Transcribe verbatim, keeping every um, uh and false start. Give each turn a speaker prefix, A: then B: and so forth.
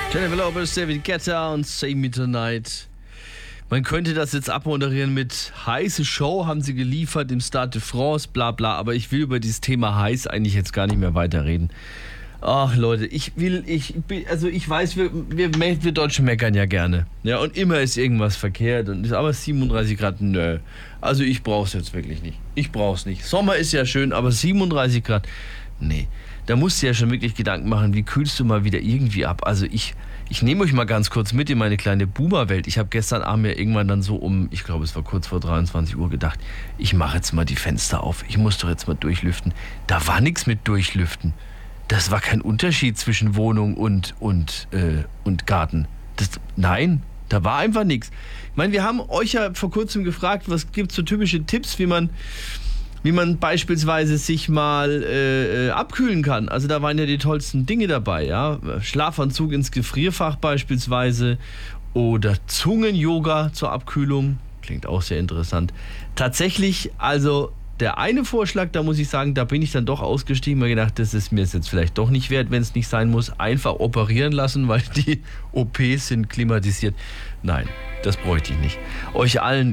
A: Jennifer Lopez, David Guetta und Save Me Tonight. Man könnte das jetzt abmoderieren mit heiße Show haben sie geliefert im Stade de France, bla bla, aber ich will über dieses Thema heiß eigentlich jetzt gar nicht mehr weiterreden. Ach Leute, ich will, ich also ich weiß, wir, wir, wir Deutschen meckern ja gerne. Ja, und immer ist irgendwas verkehrt. Und aber siebenunddreißig Grad, nö. Also ich brauch's jetzt wirklich nicht. Ich brauch's nicht. Sommer ist ja schön, aber siebenunddreißig Grad, nee. Da musst du ja schon wirklich Gedanken machen, wie kühlst du mal wieder irgendwie ab. Also ich, ich nehme euch mal ganz kurz mit in meine kleine Boomer-Welt. Ich habe gestern Abend ja irgendwann dann so um, ich glaube es war kurz vor dreiundzwanzig Uhr gedacht, ich mache jetzt mal die Fenster auf. Ich muss doch jetzt mal durchlüften. Da war nichts mit durchlüften. Das war kein Unterschied zwischen Wohnung und, und, äh, und Garten. Das, nein, da war einfach nichts. Ich meine, wir haben euch ja vor kurzem gefragt, was gibt es so typische Tipps, wie man... wie man beispielsweise sich mal äh, abkühlen kann. Also da waren ja die tollsten Dinge dabei, ja. Schlafanzug ins Gefrierfach beispielsweise oder Zungen-Yoga zur Abkühlung. Klingt auch sehr interessant. Tatsächlich, also der eine Vorschlag, da muss ich sagen, da bin ich dann doch ausgestiegen, weil ich gedacht, das ist mir jetzt vielleicht doch nicht wert, wenn es nicht sein muss. Einfach operieren lassen, weil die O Ps sind klimatisiert. Nein, das bräuchte ich nicht. Euch allen